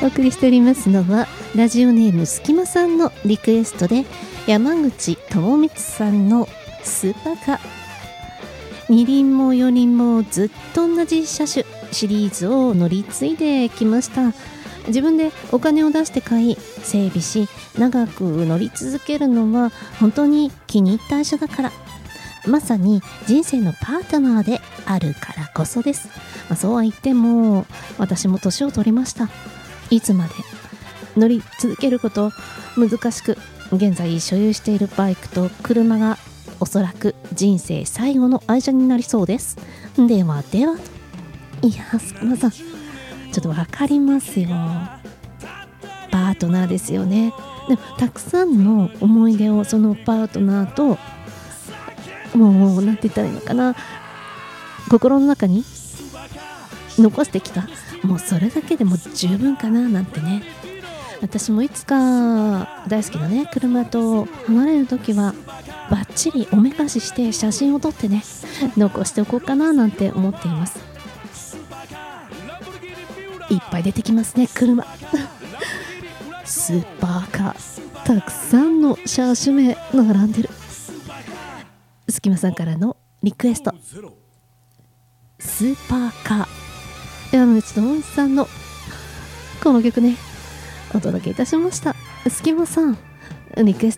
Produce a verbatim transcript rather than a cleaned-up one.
お送りしておりますのはラジオネームすきまさんのリクエストで、山口智光さんのスーパーカー。に輪もよ輪もずっと同じ車種シリーズを乗り継いできました。自分でお金を出して買い整備し、長く乗り続けるのは本当に気に入った愛車だから、まさに人生のパートナーであるからこそです。まあ、そうは言っても私も年を取りました。いつまで乗り続けること難しく、現在所有しているバイクと車がおそらく人生最後の愛車になりそうです。ではでは。いや、すきまさん、ちょっとわかりますよ。パートナーですよね。でもたくさんの思い出をそのパートナーと、もうなんて言ったらいいのかな、心の中に残してきた、もうそれだけでも十分かななんてね。私もいつか大好きなね車と離れるときはバッチリおめかしして写真を撮ってね残しておこうかななんて思っています。いっぱい出てきますね、車スーパーカー、たくさんの車種名並んでる。すきまさんからのリクエスト、スーパーカー、山口智光さんのこの曲ねお届けいたしました。すきまさんリクエスト